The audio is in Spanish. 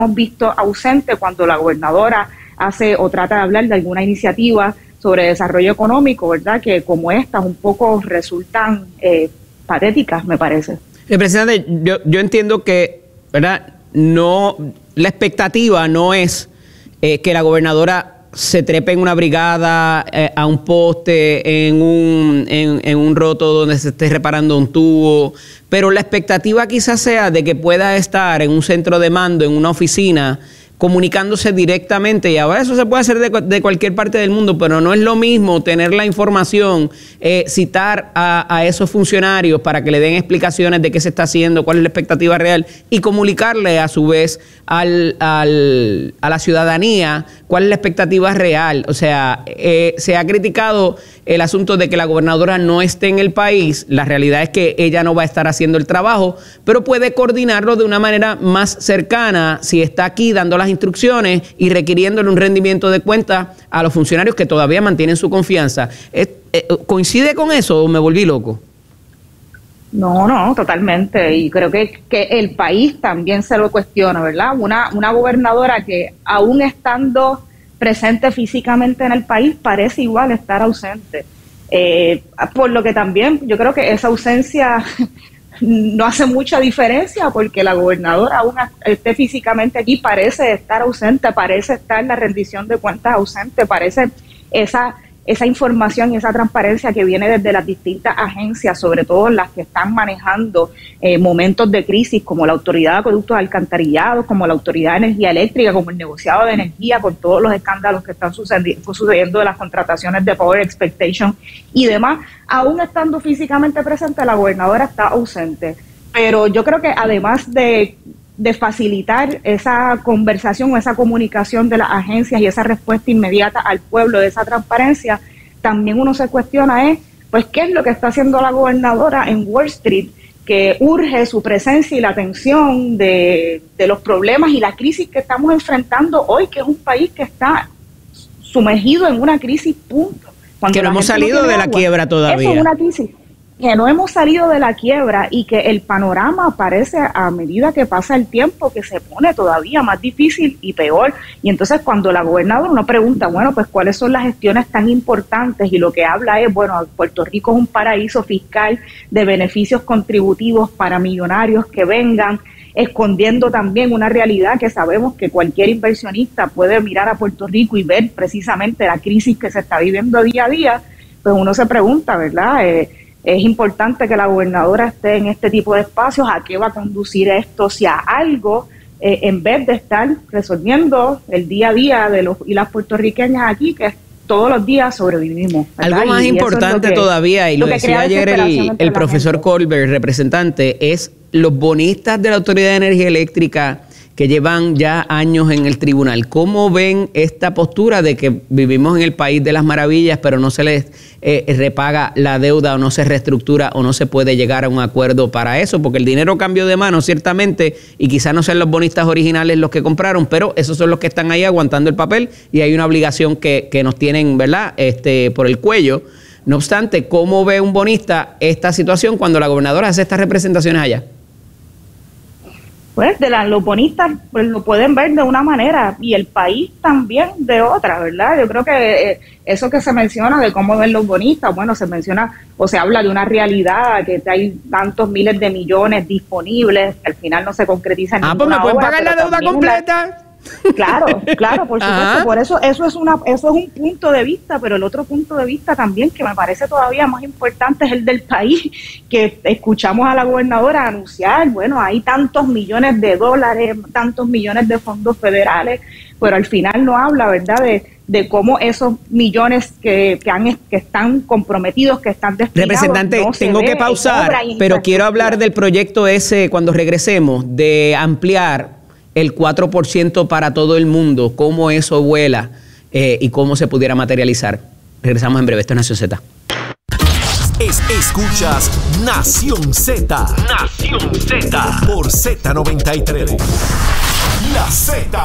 visto ausente cuando la gobernadora hace o trata de hablar de alguna iniciativa sobre desarrollo económico, ¿verdad? Que como estas un poco resultan patéticas, me parece. Presidente, yo entiendo que, ¿verdad? No, la expectativa no es que la gobernadora se trepe en una brigada, a un poste, en un roto donde se esté reparando un tubo, pero la expectativa quizás sea de que pueda estar en un centro de mando, en una oficina, comunicándose directamente, y ahora eso se puede hacer de cualquier parte del mundo, pero no es lo mismo tener la información, citar a esos funcionarios para que le den explicaciones de qué se está haciendo, cuál es la expectativa real, y comunicarle a su vez a la ciudadanía cuál es la expectativa real. O sea, se ha criticado el asunto de que la gobernadora no esté en el país. La realidad es que ella no va a estar haciendo el trabajo, pero puede coordinarlo de una manera más cercana si está aquí dando las instrucciones y requiriéndole un rendimiento de cuentas a los funcionarios que todavía mantienen su confianza. ¿Coincide con eso o me volví loco? No, totalmente. Y creo que el país también se lo cuestiona, ¿verdad? Una gobernadora que aún estando presente físicamente en el país parece igual estar ausente. Por lo que también yo creo que esa ausencia no hace mucha diferencia, porque la gobernadora aún esté físicamente aquí parece estar ausente, parece estar en la rendición de cuentas ausente, parece esa información y esa transparencia que viene desde las distintas agencias, sobre todo las que están manejando momentos de crisis, como la Autoridad de Acueductos y Alcantarillados, como la Autoridad de Energía Eléctrica, como el negociado de energía, con todos los escándalos que están sucediendo de las contrataciones de Power Expectation y demás. Aún estando físicamente presente, la gobernadora está ausente. Pero yo creo que además de facilitar esa conversación o esa comunicación de las agencias y esa respuesta inmediata al pueblo, de esa transparencia, también uno se cuestiona pues qué es lo que está haciendo la gobernadora en Wall Street, que urge su presencia y la atención de los problemas y la crisis que estamos enfrentando hoy, que es un país que está sumergido en una crisis, punto. Cuando que no hemos salido de la quiebra todavía. Eso es una crisis. Que no hemos salido de la quiebra y que el panorama parece, a medida que pasa el tiempo, que se pone todavía más difícil y peor. Y entonces cuando la gobernadora uno pregunta, bueno, pues cuáles son las gestiones tan importantes, y lo que habla es, bueno, Puerto Rico es un paraíso fiscal de beneficios contributivos para millonarios que vengan, escondiendo también una realidad que sabemos que cualquier inversionista puede mirar a Puerto Rico y ver precisamente la crisis que se está viviendo día a día. Pues uno se pregunta, ¿verdad? Es importante que la gobernadora esté en este tipo de espacios. ¿A qué va a conducir esto? Si a algo, en vez de estar resolviendo el día a día de los y las puertorriqueñas aquí, que todos los días sobrevivimos, ¿verdad? Algo más importante todavía, y lo decía ayer el profesor Colbert, representante, es los bonistas de la Autoridad de Energía Eléctrica que llevan ya años en el tribunal. ¿Cómo ven esta postura de que vivimos en el país de las maravillas, pero no se les repaga la deuda, o no se reestructura, o no se puede llegar a un acuerdo para eso? Porque el dinero cambió de mano, ciertamente, y quizás no sean los bonistas originales los que compraron, pero esos son los que están ahí aguantando el papel, y hay una obligación que nos tienen, ¿verdad?, por el cuello. No obstante, ¿cómo ve un bonista esta situación cuando la gobernadora hace estas representaciones allá? Pues los bonistas pues lo pueden ver de una manera y el país también de otra, ¿verdad? Yo creo que eso que se menciona de cómo ven los bonistas, bueno, se menciona o se habla de una realidad, que hay tantos miles de millones disponibles que al final no se concretizan. Pues me pueden pagar la deuda completa. Claro, por supuesto. Por eso eso es un punto de vista, pero el otro punto de vista también que me parece todavía más importante es el del país, que escuchamos a la gobernadora anunciar, bueno, hay tantos millones de dólares, tantos millones de fondos federales, pero al final no habla, ¿verdad?, de cómo esos millones que están comprometidos, que están destinados. Representante, no tengo que pausar, pero quiero hablar del proyecto ese cuando regresemos, de ampliar el 4% para todo el mundo, cómo eso vuela y cómo se pudiera materializar. Regresamos en breve. Esto es Nación Z. Escuchas Nación Z. Nación Z. Por Z93. La Z.